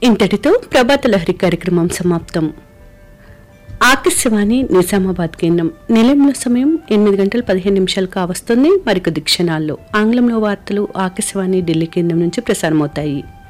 ఇంతటితో ప్రభాత లహరి కార్యక్రమం సమాప్తం. ఆకాశవాణి నిజామాబాద్ కేంద్రం. నిలయంలో సమయం 8:15 కావస్తుంది. మరికొద్ది క్షణాల్లో ఆంగ్లంలో వార్తలు ఆకాశవాణి ఢిల్లీ కేంద్రం నుంచి ప్రసారమవుతాయి.